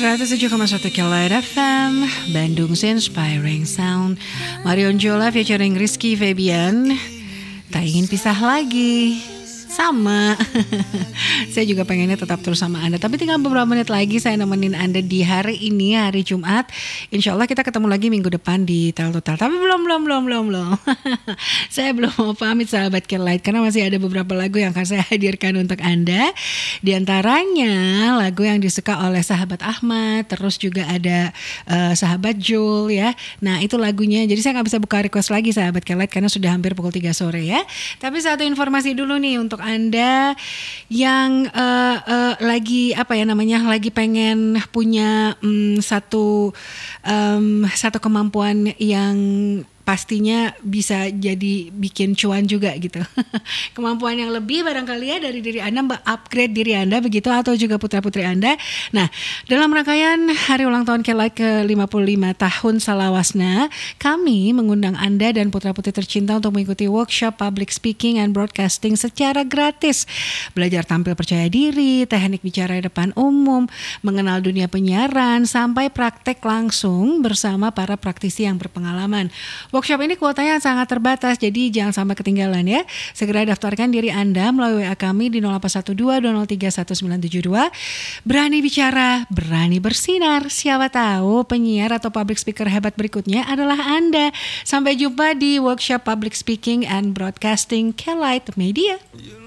107,1 Kilowatt FM Bandung's Inspiring Sound. Marion Jola featuring Rizky Febian. Tak ingin pisah lagi. Sama. Saya juga pengennya tetap terus sama Anda. Tapi tinggal beberapa menit lagi saya nemenin Anda di hari ini, hari Jumat. Insya Allah kita ketemu lagi minggu depan di Tel Total. Tapi belum. Saya belum mau pamit sahabat Kelight, karena masih ada beberapa lagu yang akan saya hadirkan untuk Anda. Di antaranya lagu yang disuka oleh sahabat Ahmad. Terus juga ada sahabat Jul ya. Nah itu lagunya. Jadi saya gak bisa buka request lagi sahabat Kelight, karena sudah hampir pukul 3 sore ya. Tapi satu informasi dulu nih untuk Anda yang lagi lagi pengen punya satu kemampuan yang pastinya bisa jadi bikin cuan juga gitu. Kemampuan yang lebih barangkali ya dari diri Anda, upgrade diri Anda begitu, atau juga putra-putri Anda. Nah, dalam rangkaian hari ulang tahun Kelight ke-55 tahun Salawasna, kami mengundang Anda dan putra-putri tercinta untuk mengikuti workshop public speaking and broadcasting secara gratis. Belajar tampil percaya diri, teknik bicara di depan umum, mengenal dunia penyiaran, sampai praktek langsung bersama para praktisi yang berpengalaman. Workshop ini kuotanya sangat terbatas, jadi jangan sampai ketinggalan ya. Segera daftarkan diri Anda melalui WA kami di 0812-203-1972. Berani bicara, berani bersinar. Siapa tahu penyiar atau public speaker hebat berikutnya adalah Anda. Sampai jumpa di workshop public speaking and broadcasting Kelight Media.